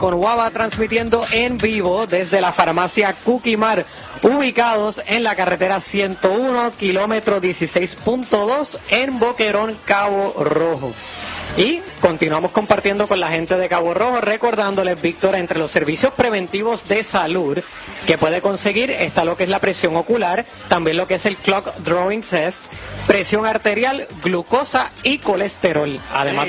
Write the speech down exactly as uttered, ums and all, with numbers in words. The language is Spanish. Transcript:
con Guava transmitiendo en vivo desde la farmacia Cuquimar, ubicados en la carretera ciento uno, kilómetro dieciséis punto dos en Boquerón, Cabo Rojo. Y continuamos compartiendo con la gente de Cabo Rojo, recordándoles, Víctor, entre los servicios preventivos de salud que puede conseguir está lo que es la presión ocular, también lo que es el clock drawing test, presión arterial, glucosa y colesterol. Además